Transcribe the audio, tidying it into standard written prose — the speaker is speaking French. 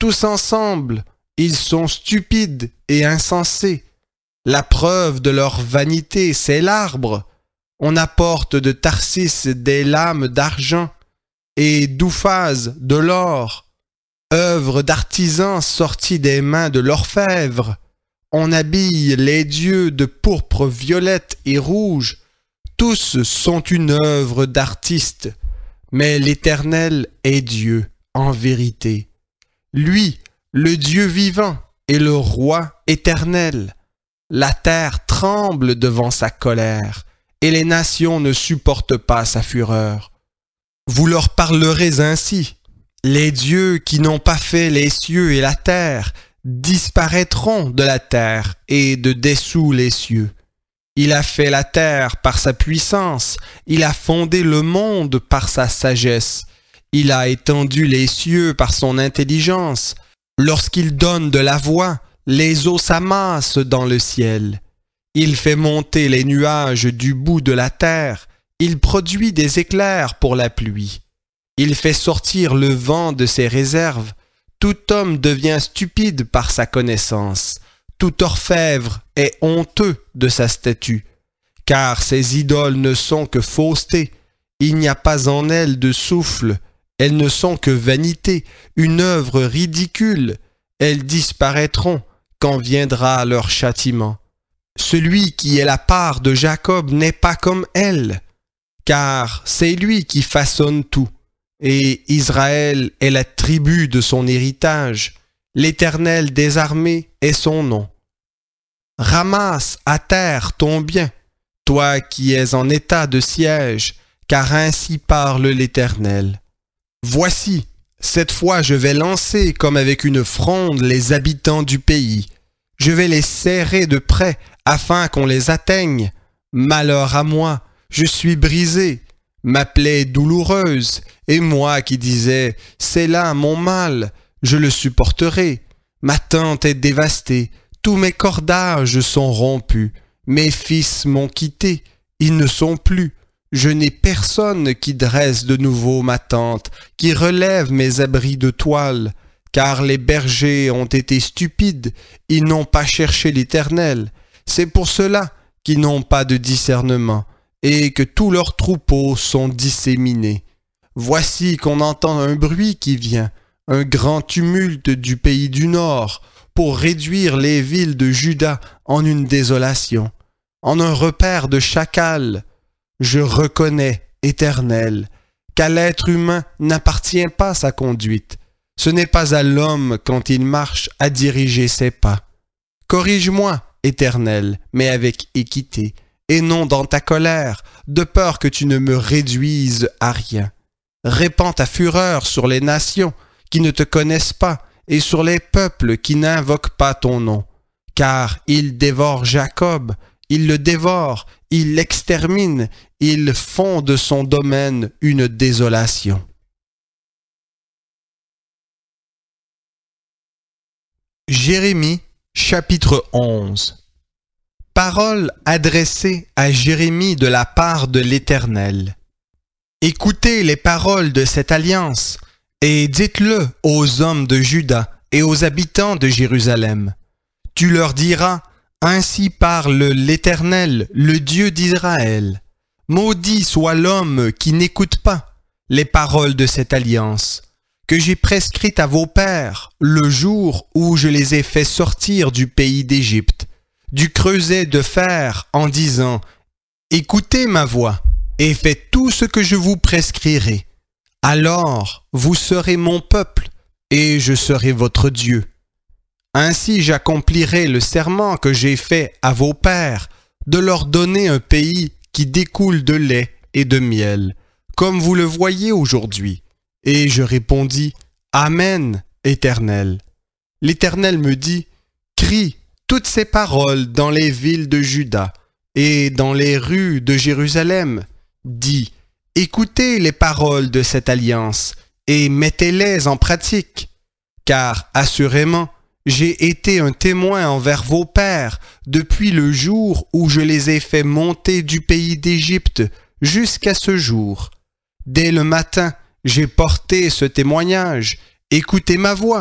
Tous ensemble, ils sont stupides et insensés. La preuve de leur vanité, c'est l'arbre. On apporte de Tarsis des lames d'argent et d'Ouphaz de l'or, œuvre d'artisans sorties des mains de l'orfèvre. On habille les dieux de pourpre violette et rouge. Tous sont une œuvre d'artiste, mais l'Éternel est Dieu en vérité. Lui, le Dieu vivant, est le roi éternel. La terre tremble devant sa colère, et les nations ne supportent pas sa fureur. Vous leur parlerez ainsi: les dieux qui n'ont pas fait les cieux et la terre disparaîtront de la terre et de dessous les cieux. Il a fait la terre par sa puissance, il a fondé le monde par sa sagesse, il a étendu les cieux par son intelligence. Lorsqu'il donne de la voix, les eaux s'amassent dans le ciel. Il fait monter les nuages du bout de la terre, il produit des éclairs pour la pluie. Il fait sortir le vent de ses réserves. Tout homme devient stupide par sa connaissance. Tout orfèvre est honteux de sa statue. Car ces idoles ne sont que fausseté. Il n'y a pas en elles de souffle. Elles ne sont que vanité, une œuvre ridicule. Elles disparaîtront quand viendra leur châtiment. Celui qui est la part de Jacob n'est pas comme elle, car c'est lui qui façonne tout. Et Israël est la tribu de son héritage. L'Éternel des armées est son nom. Ramasse à terre ton bien, toi qui es en état de siège, car ainsi parle l'Éternel. Voici, cette fois je vais lancer comme avec une fronde les habitants du pays. Je vais les serrer de près afin qu'on les atteigne. Malheur à moi, je suis brisé. Ma plaie est douloureuse, et moi qui disais « C'est là mon mal, je le supporterai ». Ma tente est dévastée, tous mes cordages sont rompus, mes fils m'ont quitté, ils ne sont plus. Je n'ai personne qui dresse de nouveau ma tente, qui relève mes abris de toile, car les bergers ont été stupides, ils n'ont pas cherché l'Éternel. C'est pour cela qu'ils n'ont pas de discernement, et que tous leurs troupeaux sont disséminés. Voici qu'on entend un bruit qui vient, un grand tumulte du pays du Nord, pour réduire les villes de Juda en une désolation, en un repaire de chacals. Je reconnais, Éternel, qu'à l'être humain n'appartient pas sa conduite. Ce n'est pas à l'homme, quand il marche, à diriger ses pas. Corrige-moi, Éternel, mais avec équité, et non dans ta colère, de peur que tu ne me réduises à rien. Répands ta fureur sur les nations qui ne te connaissent pas et sur les peuples qui n'invoquent pas ton nom. Car ils dévorent Jacob, ils le dévorent, ils l'exterminent, ils font de son domaine une désolation. Jérémie, chapitre 11. Parole adressée à Jérémie de la part de l'Éternel. Écoutez les paroles de cette alliance, et dites-le aux hommes de Juda et aux habitants de Jérusalem. Tu leur diras, ainsi parle l'Éternel, le Dieu d'Israël. Maudit soit l'homme qui n'écoute pas les paroles de cette alliance, que j'ai prescrite à vos pères le jour où je les ai fait sortir du pays d'Égypte, du creuset de fer, en disant « Écoutez ma voix et faites tout ce que je vous prescrirai. Alors vous serez mon peuple et je serai votre Dieu. Ainsi j'accomplirai le serment que j'ai fait à vos pères de leur donner un pays qui découle de lait et de miel, comme vous le voyez aujourd'hui. » Et je répondis, « Amen, Éternel. » L'Éternel me dit, « Crie toutes ces paroles dans les villes de Juda et dans les rues de Jérusalem. Dis, écoutez les paroles de cette alliance et mettez-les en pratique. Car assurément, j'ai été un témoin envers vos pères depuis le jour où je les ai fait monter du pays d'Égypte jusqu'à ce jour. Dès le matin, j'ai porté ce témoignage. Écoutez ma voix.